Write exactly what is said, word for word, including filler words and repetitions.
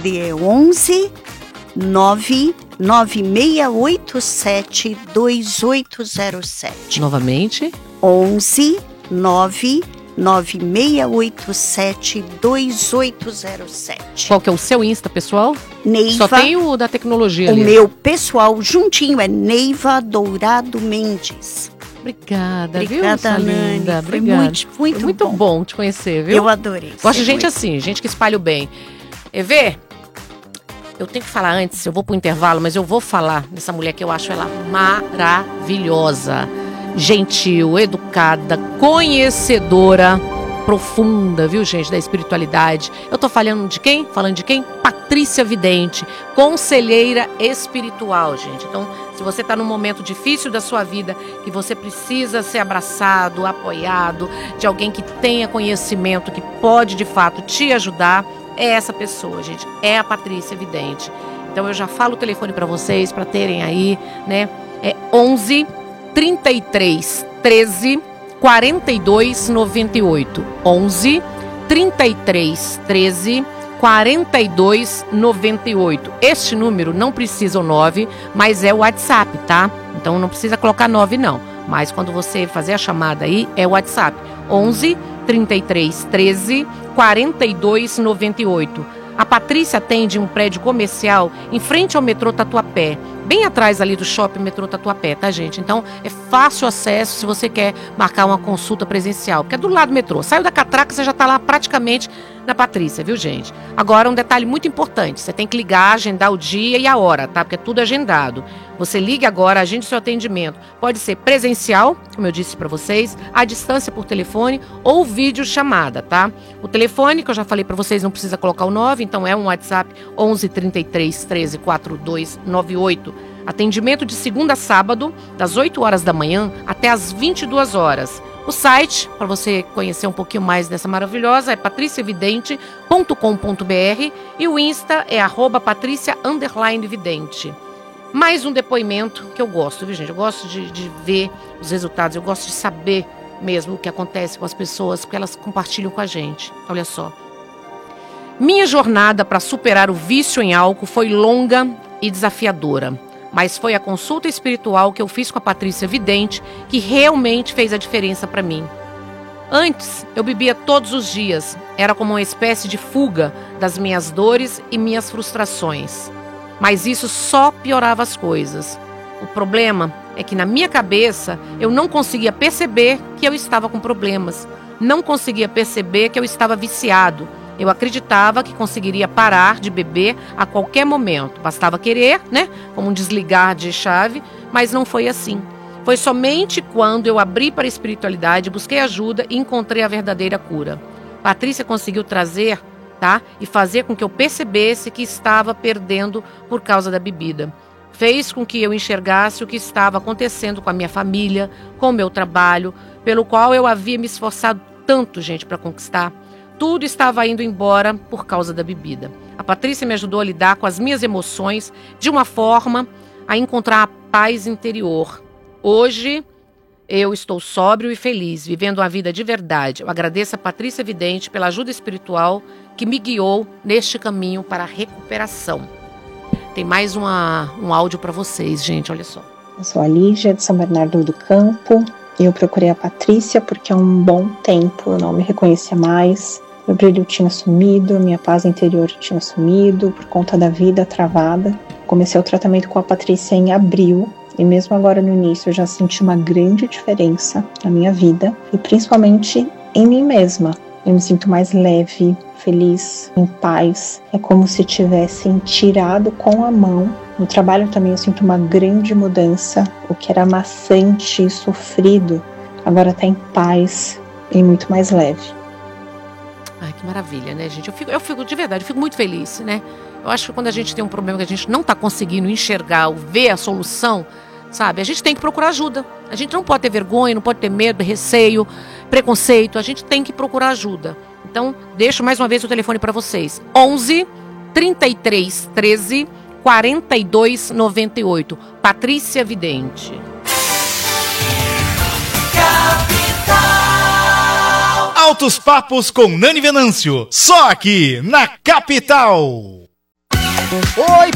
D é onze nove nove seis oito sete dois oito zero sete. Novamente. onze nove nove seis oito sete dois oito zero sete. Qual que é o seu Insta, pessoal? Neiva. Só tem o da tecnologia o ali. O meu pessoal juntinho é Neiva Dourado Mendes. Obrigada, Obrigada, viu, Nani. linda? Foi Obrigada. muito, muito, Foi muito bom. bom te conhecer, viu? Eu adorei. Gosto de gente muito. assim, gente que espalha o bem. Evê, eu tenho que falar antes, eu vou pro intervalo, mas eu vou falar dessa mulher que eu acho ela maravilhosa. Gentil, educada, conhecedora, profunda, viu, gente, da espiritualidade. Eu tô falando de quem? Falando de quem? Patrícia Vidente, conselheira espiritual, gente. Então, se você tá num momento difícil da sua vida, que você precisa ser abraçado, apoiado, de alguém que tenha conhecimento, que pode, de fato, te ajudar, é essa pessoa, gente. É a Patrícia Vidente. Então, eu já falo o telefone para vocês, para terem aí, né? É onze trinta e três treze quarenta e dois noventa e oito. onze trinta e três treze quarenta e dois noventa e oito. Este número não precisa o nove, mas é o WhatsApp, tá? Então não precisa colocar nove não. Mas quando você fazer a chamada aí, é o WhatsApp. onze trinta e três treze quarenta e dois noventa e oito. A Patrícia atende um prédio comercial em frente ao metrô Tatuapé, bem atrás ali do shopping metrô Tatuapé, tá, gente? Então é fácil acesso se você quer marcar uma consulta presencial, porque é do lado do metrô. Saiu da catraca, você já tá lá praticamente na Patrícia, viu, gente? Agora, um detalhe muito importante, você tem que ligar, agendar o dia e a hora, tá? Porque é tudo agendado. Você liga agora, agende seu atendimento. Pode ser presencial, como eu disse para vocês, à distância por telefone ou vídeo chamada, tá? O telefone, que eu já falei para vocês, não precisa colocar o nove, então é um WhatsApp onze trinta e três treze quarenta e dois noventa e oito. Atendimento de segunda a sábado, das oito horas da manhã até as vinte e duas horas. O site, para você conhecer um pouquinho mais dessa maravilhosa, é patricia vidente ponto com ponto br e o Insta é arroba patricia underline vidente. Mais um depoimento que eu gosto, viu, gente? Eu gosto de, de ver os resultados, eu gosto de saber mesmo o que acontece com as pessoas, porque elas compartilham com a gente. Olha só. Minha jornada para superar o vício em álcool foi longa e desafiadora. Mas foi a consulta espiritual que eu fiz com a Patrícia Vidente que realmente fez a diferença para mim. Antes, eu bebia todos os dias. Era como uma espécie de fuga das minhas dores e minhas frustrações. Mas isso só piorava as coisas. O problema é que na minha cabeça eu não conseguia perceber que eu estava com problemas. Não conseguia perceber que eu estava viciado. Eu acreditava que conseguiria parar de beber a qualquer momento. Bastava querer, né? Como um desligar de chave, mas não foi assim. Foi somente quando eu abri para a espiritualidade, busquei ajuda e encontrei a verdadeira cura. Patrícia conseguiu trazer, tá? E fazer com que eu percebesse que estava perdendo por causa da bebida. Fez com que eu enxergasse o que estava acontecendo com a minha família, com o meu trabalho, pelo qual eu havia me esforçado tanto, gente, para conquistar. Tudo estava indo embora por causa da bebida. A Patrícia me ajudou a lidar com as minhas emoções de uma forma a encontrar a paz interior. Hoje, eu estou sóbrio e feliz, vivendo uma vida de verdade. Eu agradeço a Patrícia Vidente pela ajuda espiritual que me guiou neste caminho para a recuperação. Tem mais uma, um áudio para vocês, gente, olha só. Eu sou a Lígia, de São Bernardo do Campo. Eu procurei a Patrícia porque há um bom tempo eu não me reconhecia mais. Meu brilho tinha sumido, minha paz interior tinha sumido por conta da vida travada. Comecei o tratamento com a Patrícia em abril e mesmo agora no início eu já senti uma grande diferença na minha vida e principalmente em mim mesma. Eu me sinto mais leve, feliz, em paz. É como se tivessem tirado com a mão. No trabalho também eu sinto uma grande mudança. O que era maçante e sofrido agora está em paz e muito mais leve. Ai, que maravilha, né, gente? Eu fico, eu fico, de verdade, eu fico muito feliz, né? Eu acho que quando a gente tem um problema que a gente não está conseguindo enxergar ou ver a solução, sabe? A gente tem que procurar ajuda. A gente não pode ter vergonha, não pode ter medo, receio, preconceito. A gente tem que procurar ajuda. Então, deixo mais uma vez o telefone para vocês. onze trinta e três treze quarenta e dois noventa e oito. Patrícia Vidente. Altos Papos com Nani Venâncio, só aqui na Capital. Oi,